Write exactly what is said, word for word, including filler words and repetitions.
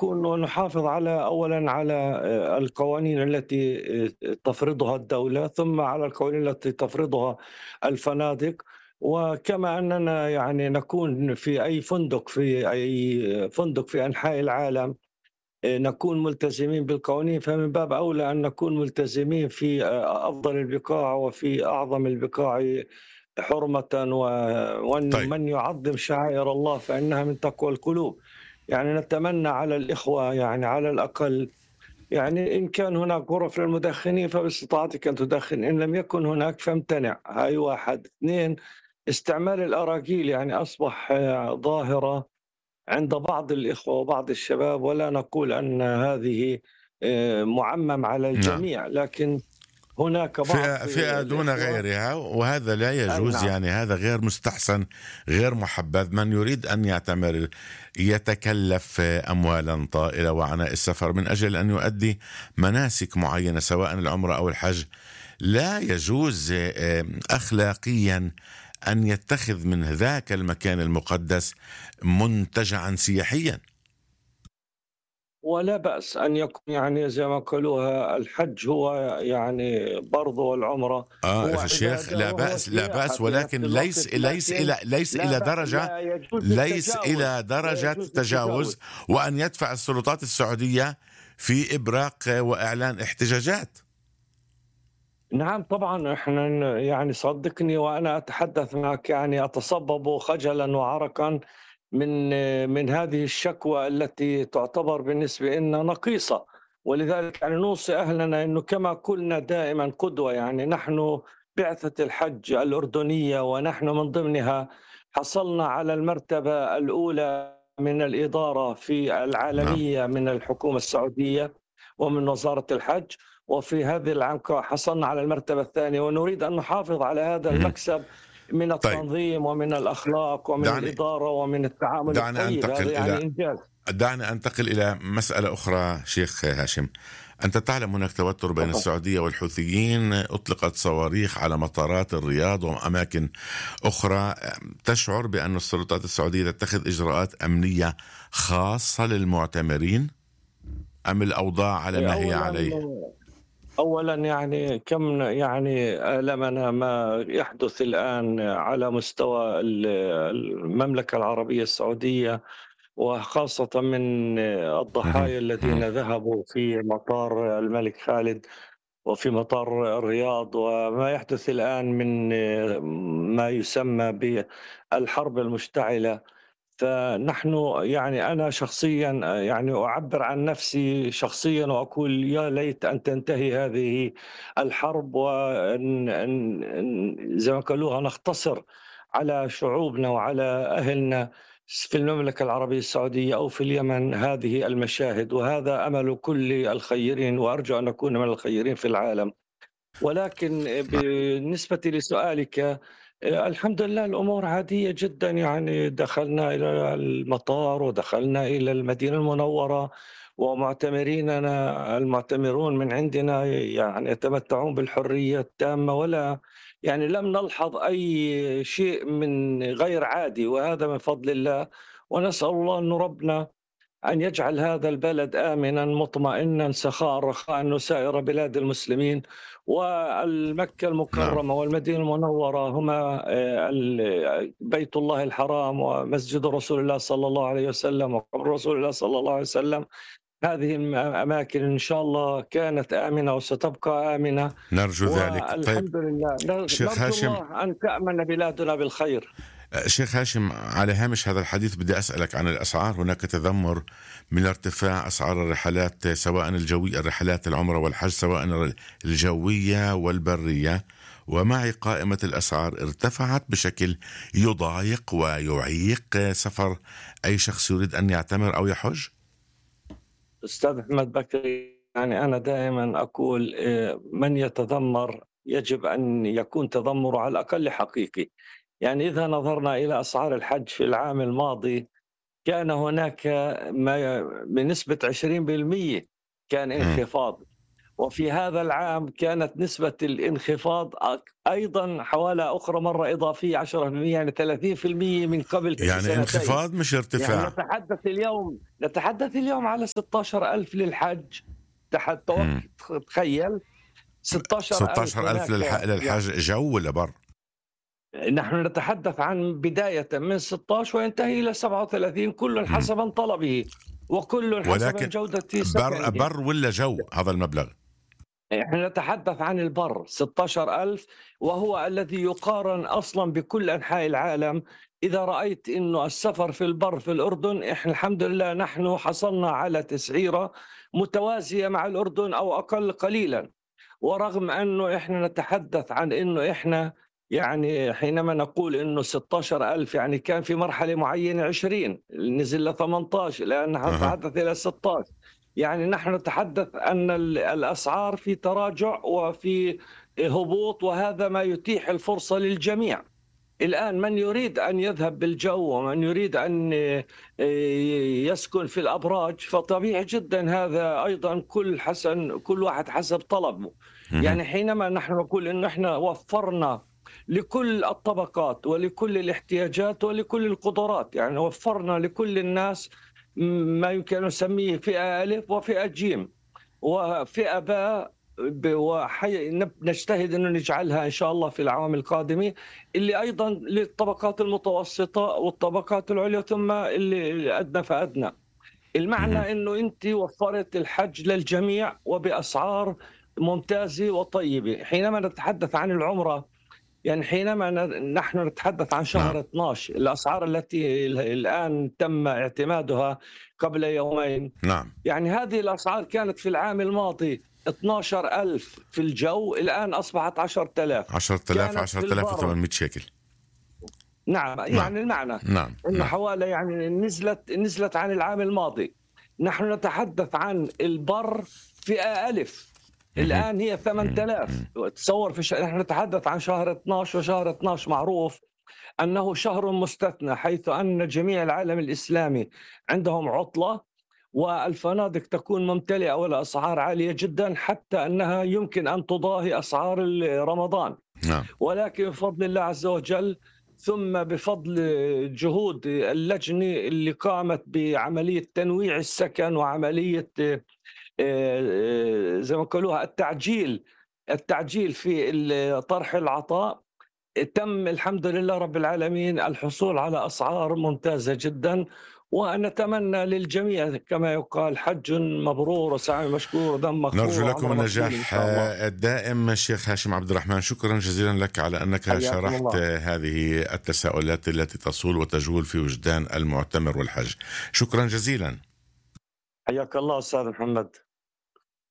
نكون نحافظ على أولًا على آآ القوانين التي آآ تفرضها الدولة، ثم على القوانين التي تفرضها الفنادق، وكما أننا يعني نكون في أي فندق في أي فندق في أنحاء العالم آآ نكون ملتزمين بالقوانين، فمن باب أولى أن نكون ملتزمين في آآ أفضل البقاع وفي أعظم البقاع حرمةً، و وأن طيب. من يعظم شعائر الله فإنها من تقوى القلوب. يعني نتمنى على الإخوة يعني على الأقل، يعني إن كان هناك غرف للمدخنين فباستطاعتك أن تدخن، إن لم يكن هناك فامتنع، هاي واحد. اثنين، استعمال الأراجيل يعني أصبح آه، ظاهرة عند بعض الإخوة وبعض الشباب، ولا نقول أن هذه آآ مُعمّم على نعم. الجميع، لكن هناك بعض فئة فئة دون الإخوة. غيرها، وهذا لا أي يجوز، نعم. يعني هذا غير مستحسن، غير محبذ. من يريد أن يعتمر يتكلف أموالا طائلة وعناء السفر من أجل أن يؤدي مناسك معينة سواء العمرة أو الحج. لا يجوز آه، أخلاقيا أن يتخذ من ذاك المكان المقدس منتجعا سياحيا. ولا بأس أن يكون يعني زي ما قالوها الحج هو يعني برضه والعمرة آه هو الشيخ، عبادة لا وهو بأس، لا سياحة بأس، في نفس ولكن ليس الوقت، ليس لكن إلى ليس لا إلى ب درجة، لا يجوز ليس إلى التجاوز، لا درجة يجوز تجاوز، التجاوز. وأن يدفع السلطات السعودية في إبراق وإعلان احتجاجات. نعم طبعًا إحنا ن يعني صدّقني وأنا أتحدث معك يعني أتصبب خجلًا وعرقًا من من هذه الشكوى التي تعتبر بالنسبة لنا نقيصة، ولذلك يعني نوصي أهلنا إنه كما قلنا دائمًا قدوة، يعني نحن بعثة الحج الأردنية ونحن من ضمنها حصلنا على المرتبة الأولى من الإدارة في نعم. العالمية من الحكومة السعودية ومن وزارة الحج. وفي هذه العام ك حصلنا على المرتبة الثانية، ونريد أن نحافظ على هذا مهم. المكسب من طيب. التنظيم ومن الأخلاق ومن دعني الإدارة ومن التعامل دعني الطيب، أنتقل هذا إلى يعني إنجاز. دعني أنتقل إلى مسألة أخرى شيخ هاشم. أنت تعلم هناك توتر بين تفضل. السعودية والحوثيين، أطلقت صواريخ على مطارات الرياض وأماكن أخرى. تشعر بأن السلطات السعودية تتخذ إجراءات أمنية خاصة للمعتمرين أم الأوضاع على ما هي أولًا عليه؟ أولًا يعني كم يعني آلمنا ما يحدث الآن على مستوى ال المملكة العربية السعودية، وخاصة من مهم. الضحايا الذين مهم. ذهبوا في مطار الملك خالد وفي مطار الرياض، وما يحدث الآن من ما يسمى بالحرب المشتعلة. فنحن يعني أنا شخصيًا يعني أعبّر عن نفسي شخصيًا وأقول يا ليت أن تنتهي هذه الحرب، وأن أن أن زي ما قالوها نقتصر على شعوبنا وعلى أهلنا في المملكة العربية السعودية أو في اليمن هذه المشاهد، وهذا أمل كل الخيرين، وأرجو أن أكون من الخيرين في العالم. ولكن بالنسبة لسؤالِك، آآ الحمد لله الأمور عادية جدًا، يعني دخلنا إلى المطار ودخلنا إلى المدينة المنورة، ومعتمريننا المعتمرون من عندنا يعني يتمتعون بالحرية التامة، ولا يعني لم نلحظ أي شيء من غير عادي، وهذا من فضل الله. ونسأل الله إنه ربنا أن يجعل هذا البلد آمنًا مطمئنًا سخاء رخاء وسائر بلاد المسلمين، والمكة نعم. المكرمة والمدينة المنورة هما آآ ال بيت الله الحرام ومسجد رسول الله صلى الله عليه وسلم وقبر رسول الله صلى الله عليه وسلم. هذه الم أماكن إن شاء الله كانت آمنة وستبقى آمنة، نرجو ذلك. طيب والحمد لله نر شيخ نرجو هاشم، الله أن تأمن بلادنا بالخير. شيخ هاشم، على هامش هذا الحديث بدي أسألك عن الأسعار. هناك تذمر من ارتفاع أسعار الرحلات سواء الجوية، الرحلات العمرة والحج سواء الجوية والبرية، ومعي قائمة الأسعار ارتفعت بشكل يضايق ويعيق سفر أي شخص يريد أن يعتمر أو يحج. أستاذ أحمد بكري، يعني أنا دائما أقول آه، من يتذمر يجب أن يكون تذمره على الأقل حقيقي. يعني إذا نظرنا إلى أسعار الحج في العام الماضي كان هناك ما بنسبة عشرين بالمئة كان مم. انخفاض، وفي هذا العام كانت نسبة الانخفاض أيضا حوالي أخرى مرة إضافية عشرة بالمئة، يعني ثلاثين بالمئة من قبل يعني سنتين. انخفاض مش يعني ارتفاع. نتحدث اليوم نتحدث اليوم على ستة عشر ألف للحج. تحت مم. تخيل ستة عشر ألف ستة عشر ألف للح... هناك. للحج جو ولا بر؟ نحن نتحدث عن بداية من ستة عشر وينتهي إلى سبعة وثلاثين، كل مم. حسب طلبه وكل حسب ولكن جودة بر سكنه. بر ولا جو هذا المبلغ؟ احنا نتحدث عن البر ستة عشر ألف، وهو الذي يقارن أصلا بكل أنحاء العالم. إذا رأيت إنه السفر في البر في الأردن، إحنا الحمد لله نحن حصلنا على تسعيرة متوازية مع الأردن أو أقل قليلا. ورغم أنه إحنا نتحدث عن إنه إحنا يعني حينما نقول إنه ستة عشر ألف، يعني كان في مرحلة معينة عشرين، نزل ل ثمانية عشر، لأن أها. نتحدث إلى ستة عشر. يعني نحن نتحدث أن ال- الأسعار في تراجع وفي هبوط، وهذا ما يتيح الفرصة للجميع. الآن من يريد أن يذهب بالجو ومن يريد أن يسكن في الأبراج، فطبيعي جدا هذا أيضا كل حسن كل واحد حسب طلبه. مهم. يعني حينما نحن نقول إنه إحنا وفرنا لكل الطبقات ولكل الاحتياجات ولكل القدرات، يعني وفرنا لكل الناس ما يمكن أن نسميه فئة ألف وفئة جيم وفئة باء، ب- وحي... نب- نجتهد أن نجعلها إن شاء الله في العوام القادمة، اللي أيضا للطبقات المتوسطة والطبقات العليا، ثم اللي أدنى فأدنى. مهم. المعنى أنه أنت وفرت الحج للجميع وبأسعار ممتازة وطيبة. حينما نتحدث عن العمرة، يعني حينما ن- نحن نتحدث عن شهر نعم. اثنا عشر، الأسعار التي ال- الآن تم اعتمادها قبل يومين، نعم. يعني هذه الأسعار كانت في العام الماضي اثنا عشر ألف في الجو، الآن أصبحت عشرة آلاف. عشرة آلاف كانت في عشرة آلاف البر، وثمانمئة شيكل. نعم، نعم. يعني المعنى نعم. أنه نعم. حوالي يعني نزلت نزلت عن العام الماضي. نحن نتحدث عن البر فئة ألف، مهم. الآن هي ثمانية مهم. آلاف. تصور في ش... نحن نتحدث عن شهر اثنا عشر، وشهر اثنا عشر معروف أنه شهر مستثنى، حيث أن جميع العالم الإسلامي عندهم عطلة والفنادق تكون ممتلئة والأسعار عالية جدا، حتى أنها يمكن أن تضاهي أسعار رمضان. نعم. ولكن بفضل الله عز وجل، ثم بفضل جهود اللجنة اللي قامت بعملية تنويع السكن وعملية زي ما يقولوها التعجيل التعجيل في طرح العطاء، تم الحمد لله رب العالمين الحصول على أسعار ممتازة جدا. ونتمنى للجميع كما يقال حج مبرور وسعي مشكور ودم مغفور نرجو لكم وعمر مقبول إن النجاح شاء الله. الدائم. الشيخ هاشم عبد الرحمن، شكرا جزيلا لك على أنك حياكم شرحت الله. هذه التساؤلات التي تصول وتجول في وجدان المعتمر والحج. شكرا جزيلا. حياك الله أستاذ محمد.